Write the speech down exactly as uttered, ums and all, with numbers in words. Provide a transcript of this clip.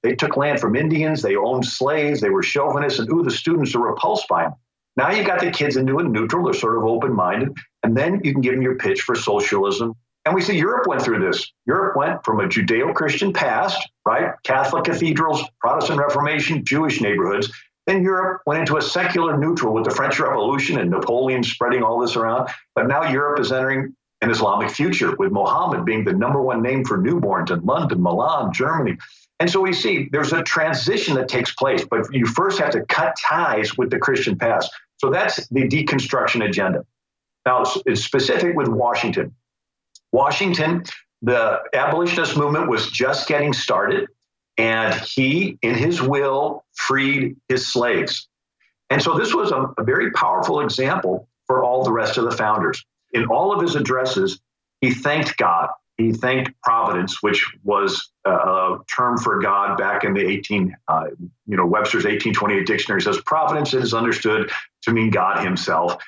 They took land from Indians. They owned slaves. They were chauvinists. And ooh, the students are repulsed by them. Now you got the kids into a neutral. They're sort of open-minded. And then you can give them your pitch for socialism. And we see Europe went through this. Europe went from a Judeo-Christian past, right? Catholic cathedrals, Protestant Reformation, Jewish neighborhoods. Then Europe went into a secular neutral with the French Revolution and Napoleon spreading all this around. But now Europe is entering an Islamic future with Muhammad being the number one name for newborns in London, Milan, Germany. And so we see there's a transition that takes place, but you first have to cut ties with the Christian past. So that's the deconstruction agenda. Now, it's specific with Washington. Washington, the abolitionist movement was just getting started, and he, in his will, freed his slaves. And so this was a, a very powerful example for all the rest of the founders. In all of his addresses, he thanked God. He thanked Providence, which was a term for God back in the eighteen, uh, you know, Webster's eighteen twenty-eight dictionary says Providence is understood to mean God himself.